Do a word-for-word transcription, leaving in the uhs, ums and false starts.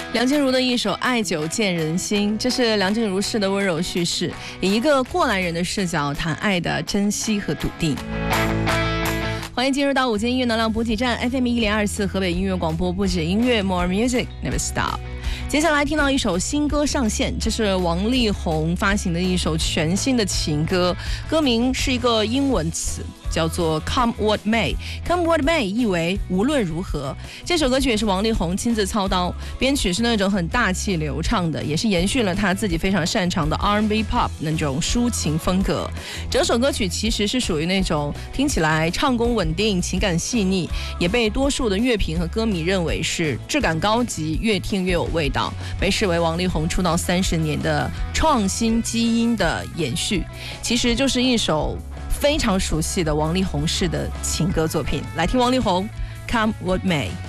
梁静茹的一首《爱久见人心》，这是梁静茹式的温柔叙事，以一个过来人的视角谈爱的珍惜和笃定。欢迎进入到午间音乐能量补给站 F M 一零二四河北音乐广播，不止音乐 More Music Never Stop。接下来听到一首新歌上线，这是王力宏发行的一首全新的情歌，歌名是一个英文词，叫做 Come What May。Come What May 意为无论如何。这首歌曲也是王力宏亲自操刀，编曲是那种很大气流畅的，也是延续了他自己非常擅长的 R and B Pop 那种抒情风格。整首歌曲其实是属于那种听起来唱功稳定、情感细腻，也被多数的乐评和歌迷认为是质感高级，越听越有味道，被视为王力宏出道三十年的创新基因的延续。其实就是一首非常熟悉的王力宏式的情歌作品。来听王力宏 Come What May。